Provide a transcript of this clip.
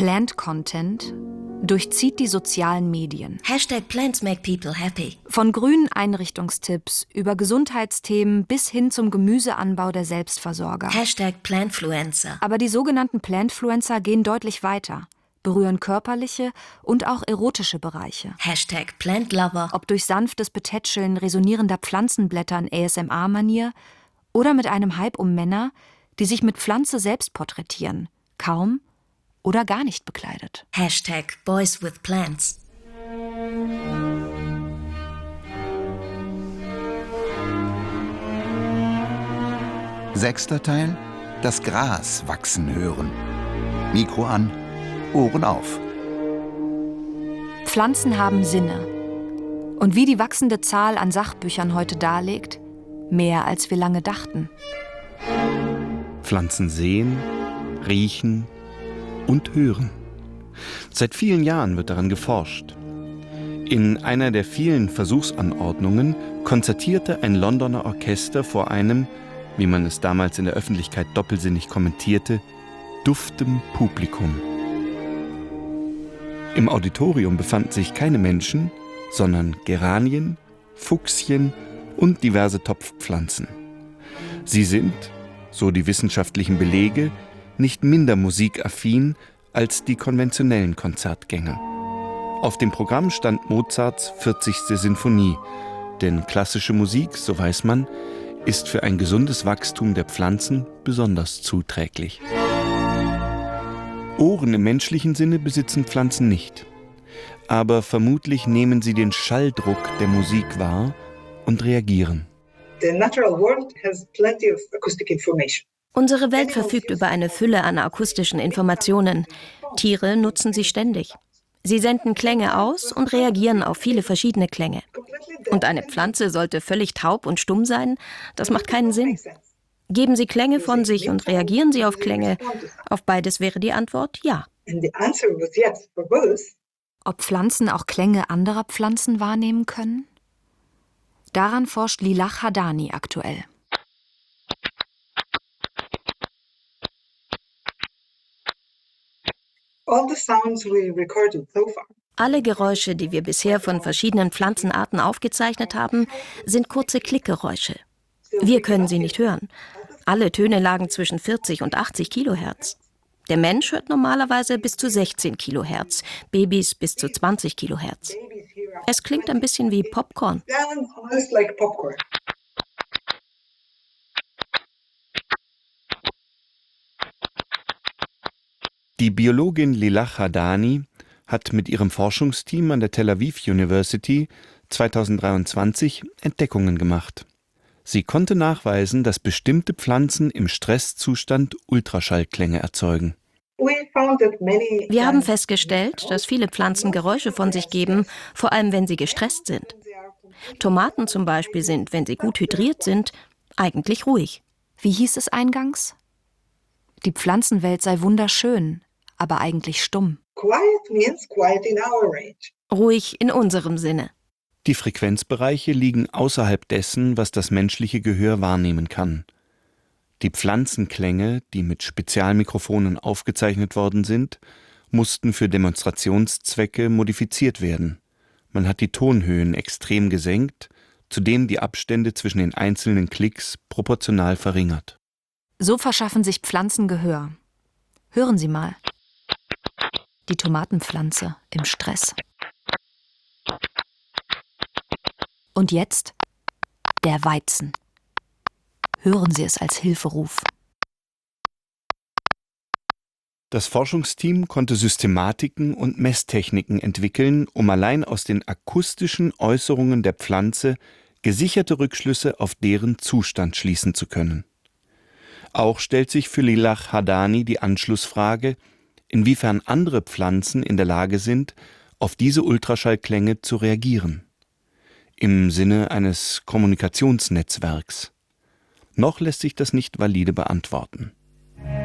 Plant Content durchzieht die sozialen Medien. #Plants make people happy. Von grünen Einrichtungstipps über Gesundheitsthemen bis hin zum Gemüseanbau der Selbstversorger. #Plantfluencer. Aber die sogenannten Plantfluencer gehen deutlich weiter, berühren körperliche und auch erotische Bereiche. #Plantlover. Ob durch sanftes Betätscheln resonierender Pflanzenblätter in ASMR-Manier oder mit einem Hype um Männer, die sich mit Pflanze selbst porträtieren, kaum oder gar nicht bekleidet. #BoysWithPlants. Sechster Teil: Das Gras wachsen hören. Mikro an, Ohren auf. Pflanzen haben Sinne. Und wie die wachsende Zahl an Sachbüchern heute darlegt, mehr als wir lange dachten. Pflanzen sehen, riechen und hören. Seit vielen Jahren wird daran geforscht. In einer der vielen Versuchsanordnungen konzertierte ein Londoner Orchester vor einem, wie man es damals in der Öffentlichkeit doppelsinnig kommentierte, duftem Publikum. Im Auditorium befanden sich keine Menschen, sondern Geranien, Fuchsien und diverse Topfpflanzen. Sie sind, so die wissenschaftlichen Belege, nicht minder musikaffin als die konventionellen Konzertgänger. Auf dem Programm stand Mozarts 40. Sinfonie, denn klassische Musik, so weiß man, ist für ein gesundes Wachstum der Pflanzen besonders zuträglich. Ohren im menschlichen Sinne besitzen Pflanzen nicht. Aber vermutlich nehmen sie den Schalldruck der Musik wahr und reagieren. The natural world has plenty of acoustic information. Unsere Welt verfügt über eine Fülle an akustischen Informationen. Tiere nutzen sie ständig. Sie senden Klänge aus und reagieren auf viele verschiedene Klänge. Und eine Pflanze sollte völlig taub und stumm sein? Das macht keinen Sinn. Geben sie Klänge von sich und reagieren sie auf Klänge? Auf beides wäre die Antwort ja. Ob Pflanzen auch Klänge anderer Pflanzen wahrnehmen können? Daran forscht Lilach Hadani aktuell. Alle Geräusche, die wir bisher von verschiedenen Pflanzenarten aufgezeichnet haben, sind kurze Klickgeräusche. Wir können sie nicht hören. Alle Töne lagen zwischen 40 und 80 Kilohertz. Der Mensch hört normalerweise bis zu 16 Kilohertz, Babys bis zu 20 Kilohertz. Es klingt ein bisschen wie Popcorn. Die Biologin Lilach Hadani hat mit ihrem Forschungsteam an der Tel Aviv University 2023 Entdeckungen gemacht. Sie konnte nachweisen, dass bestimmte Pflanzen im Stresszustand Ultraschallklänge erzeugen. Wir haben festgestellt, dass viele Pflanzen Geräusche von sich geben, vor allem wenn sie gestresst sind. Tomaten zum Beispiel sind, wenn sie gut hydriert sind, eigentlich ruhig. Wie hieß es eingangs? Die Pflanzenwelt sei wunderschön, aber eigentlich stumm. Ruhig in unserem Sinne. Die Frequenzbereiche liegen außerhalb dessen, was das menschliche Gehör wahrnehmen kann. Die Pflanzenklänge, die mit Spezialmikrofonen aufgezeichnet worden sind, mussten für Demonstrationszwecke modifiziert werden. Man hat die Tonhöhen extrem gesenkt, zudem die Abstände zwischen den einzelnen Klicks proportional verringert. So verschaffen sich Pflanzen Gehör. Hören Sie mal. Die Tomatenpflanze im Stress. Und jetzt der Weizen. Hören Sie es als Hilferuf. Das Forschungsteam konnte Systematiken und Messtechniken entwickeln, um allein aus den akustischen Äußerungen der Pflanze gesicherte Rückschlüsse auf deren Zustand schließen zu können. Auch stellt sich für Lilach Hadani die Anschlussfrage, inwiefern andere Pflanzen in der Lage sind, auf diese Ultraschallklänge zu reagieren. Im Sinne eines Kommunikationsnetzwerks. Noch lässt sich das nicht valide beantworten.